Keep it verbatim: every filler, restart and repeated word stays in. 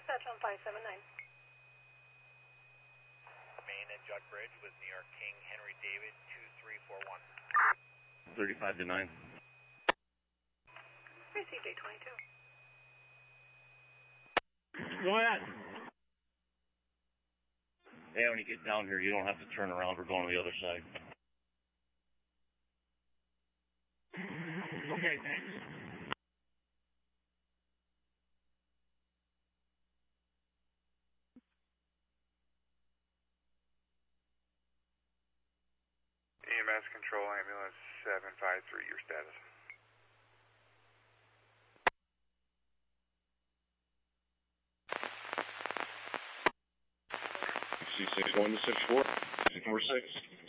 dispatch on five seven nine. Main and Judd Bridge with New York King Henry David two three four one. thirty-five to nine. Received eight twenty-two. Go ahead. Yeah, when you get down here, you don't have to turn around. We're going to the other side. Okay, thanks. E M S control ambulance seven five three, your status. C six one to six four, six four six.